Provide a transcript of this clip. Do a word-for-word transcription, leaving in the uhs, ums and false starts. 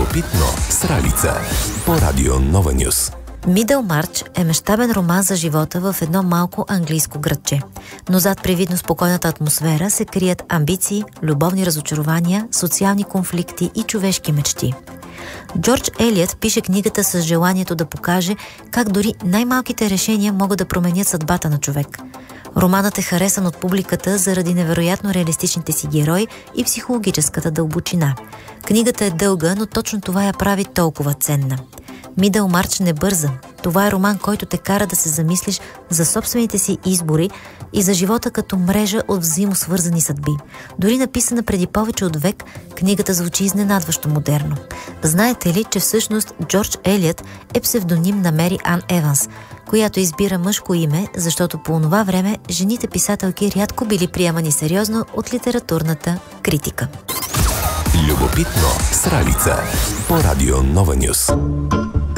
Любопитно с Ралица по Радио Нова Нюс. Мидълмарч е мащабен роман за живота в едно малко английско градче. Но зад привидно спокойната атмосфера се крият амбиции, любовни разочарования, социални конфликти и човешки мечти. Джордж Елиот пише книгата с желанието да покаже как дори най-малките решения могат да променят съдбата на човек. Романът е харесан от публиката заради невероятно реалистичните си герои и психологическата дълбочина. Книгата е дълга, но точно това я прави толкова ценна. Мидълмарч не бърза. Това е роман, който те кара да се замислиш за собствените си избори и за живота като мрежа от взаимосвързани съдби. Дори написана преди повече от век, книгата звучи изненадващо модерно. Знаете ли, че всъщност Джордж Елиот е псевдоним на Мери Ан Еванс, която избира мъжко име, защото по онова време жените писателки рядко били приемани сериозно от литературната критика. Любопитно с Ралица по Радио Нова Нюс.